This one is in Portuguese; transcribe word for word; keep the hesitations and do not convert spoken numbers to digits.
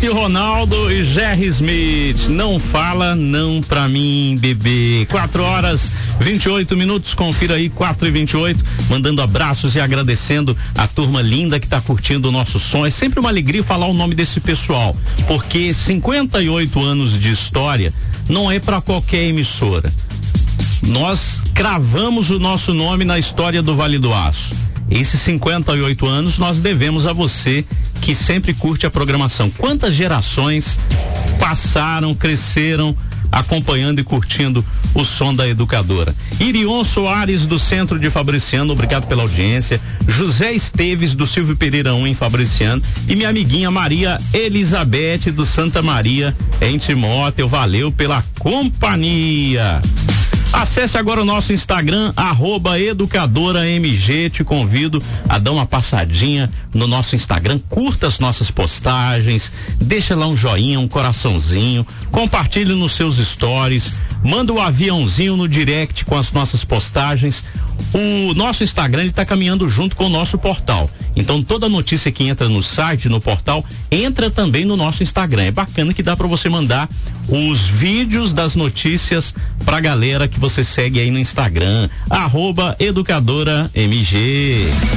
Cristiano Ronaldo e Jerry Smith. Não fala não pra mim, bebê. Quatro horas, vinte e oito minutos. Confira aí, quatro e vinte e oito. Mandando abraços e agradecendo a turma linda que tá curtindo o nosso som. É sempre uma alegria falar o nome desse pessoal, porque cinquenta e oito anos de história não é pra qualquer emissora. Nós cravamos o nosso nome na história do Vale do Aço. Esses cinquenta e oito anos nós devemos a você que sempre curte a programação. Quantas gerações passaram, cresceram acompanhando e curtindo o som da Educadora? Irion Soares, do Centro de Fabriciano, obrigado pela audiência. José Esteves, do Silvio Pereira um em Fabriciano, e minha amiguinha Maria Elizabeth, do Santa Maria em Timóteo, valeu pela companhia. Acesse agora o nosso Instagram, arroba Educadora M G. Te convido a dar uma passadinha no nosso Instagram, curta as nossas postagens, deixa lá um joinha, um coraçãozinho, compartilhe nos seus stories, manda o um aviãozinho no direct com as nossas postagens. O nosso Instagram está caminhando junto com o nosso portal. Então toda notícia que entra no site, no portal, entra também no nosso Instagram. É bacana que dá para você mandar os vídeos das notícias pra galera que você segue aí no Instagram, arroba Educadora M G.